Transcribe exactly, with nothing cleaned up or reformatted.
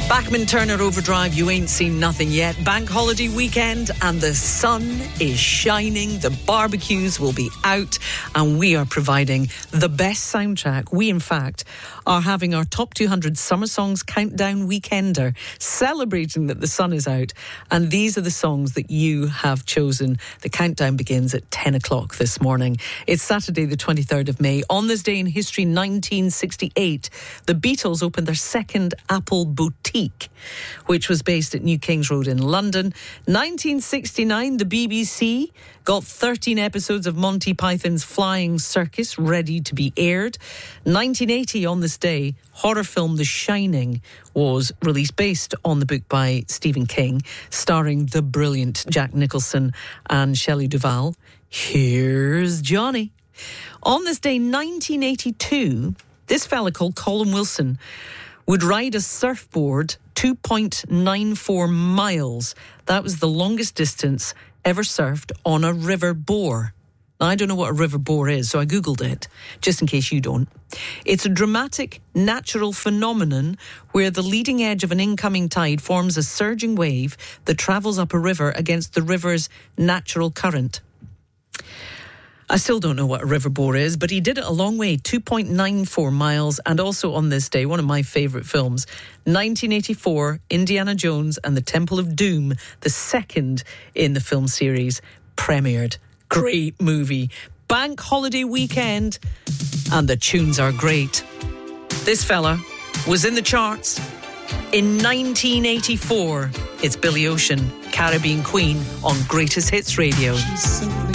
Bachman Turner Overdrive, you ain't seen nothing yet. Bank holiday weekend and the sun is shining. The barbecues will be out and we are providing the best soundtrack. We, in fact, are having our top two hundred Summer Songs Countdown Weekender, celebrating that the sun is out. And these are the songs that you have chosen. The countdown begins at ten o'clock this morning. It's Saturday, the twenty-third of May. On this day in history, nineteen sixty-eight, the Beatles opened their second Apple boutique, which was based at New Kings Road in London. nineteen sixty-nine, the B B C got thirteen episodes of Monty Python's Flying Circus ready to be aired. nineteen eighty, on this day, horror film The Shining was released, based on the book by Stephen King, starring the brilliant Jack Nicholson and Shelley Duvall. Here's Johnny. On this day, nineteen eighty-two, this fella called Colin Wilson would ride a surfboard two point nine four miles. That was the longest distance ever surfed on a river bore. Now, I don't know what a river bore is, so I Googled it, just in case you don't. It's a dramatic natural phenomenon where the leading edge of an incoming tide forms a surging wave that travels up a river against the river's natural current. I still don't know what a river bore is, but he did it a long way, two point nine four miles. And also on this day, one of my favourite films, nineteen eighty-four, Indiana Jones and the Temple of Doom, the second in the film series, premiered. Great movie. Bank holiday weekend, and the tunes are great. This fella was in the charts in nineteen eighty-four. It's Billy Ocean, Caribbean Queen, on Greatest Hits Radio.